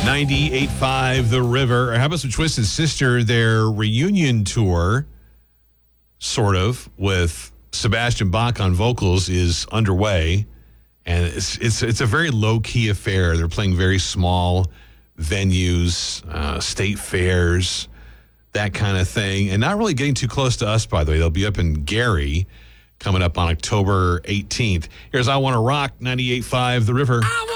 98.5 The River. How about some Twisted Sister? Their reunion tour, sort of, with Sebastian Bach on vocals is underway. And it's a very low-key affair. They're playing very small venues, state fairs, that kind of thing. And not really getting too close to us, by the way. They'll be up in Gary coming up on October 18th. Here's I Want to Rock, 98.5 The River.